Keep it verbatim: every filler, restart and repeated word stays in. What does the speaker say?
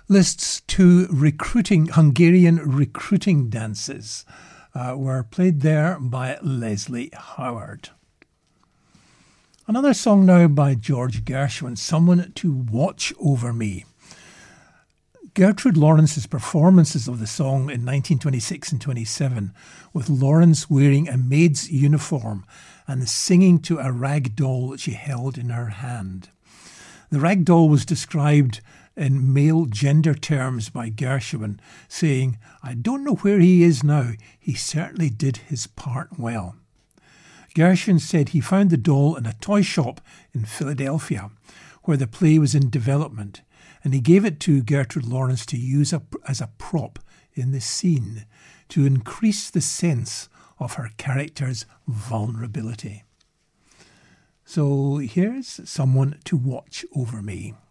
lists two recruiting Hungarian recruiting dances uh, were played there by Leslie Howard. Another song now by George Gershwin, Someone to Watch Over Me. Gertrude Lawrence's performances of the song in nineteen twenty-six and twenty-seven, with Lawrence wearing a maid's uniform and singing to a rag doll that she held in her hand. The rag doll was described in male gender terms by Gershwin, saying, "I don't know where he is now. He certainly did his part well." Gershwin said he found the doll in a toy shop in Philadelphia, where the play was in development, and he gave it to Gertrude Lawrence to use a, as a prop in the scene to increase the sense of her character's vulnerability. So here's Someone to Watch Over Me.